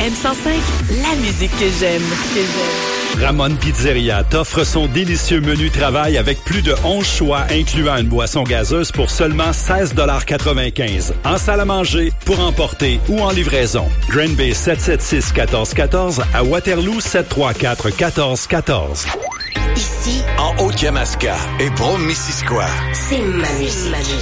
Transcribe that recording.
M105, la musique que j'aime. Ramon Pizzeria t'offre son délicieux menu travail avec plus de 11 choix incluant une boisson gazeuse pour seulement 16,95 $ en salle à manger, pour emporter ou en livraison. Green Bay 776-1414 à Waterloo 734-1414. Ici, en Haute-Yamaska et Brome-Missisquoi. c'est ma musique.